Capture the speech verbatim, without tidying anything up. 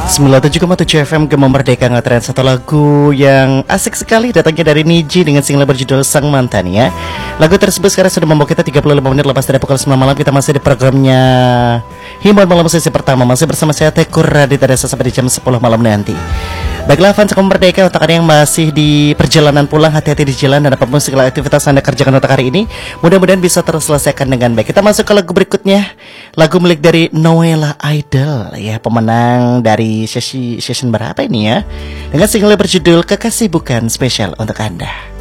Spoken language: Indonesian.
sembilan puluh tujuh koma tujuh F M Gema Merdeka ngetren satu lagu yang asik sekali datangnya dari Niji dengan single berjudul Sang Mantan ya. Lagu tersebut sekarang sudah membawa kita tiga puluh lima menit lepas dari pukul sembilan malam. Kita masih di programnya Himbauan Malam sesi pertama. Masih bersama saya Tekur Raditya Desa sampai di jam sepuluh malam nanti. Baiklah fans Gema Merdeka, untuk Anda yang masih di perjalanan pulang, hati-hati di jalan dan apapun segala aktivitas Anda kerjakan untuk hari ini, mudah-mudahan bisa terselesaikan dengan baik. Kita masuk ke lagu berikutnya, lagu milik dari Noella Idol ya, pemenang dari sesi session berapa ini ya, dengan single berjudul Kekasih Bukan, spesial untuk Anda.